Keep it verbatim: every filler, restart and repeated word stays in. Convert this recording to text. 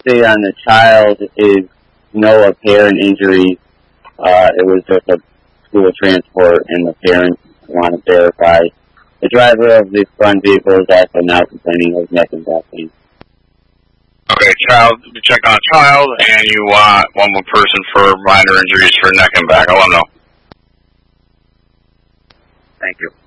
update on the child is no apparent injuries. Uh, it was just a school transport, and the parents want to verify. The driver of the front vehicle is also now complaining of neck and back pain. Okay, child, you check on a child, and you want one more person for minor injuries for neck and back. I'll let them know. Thank you.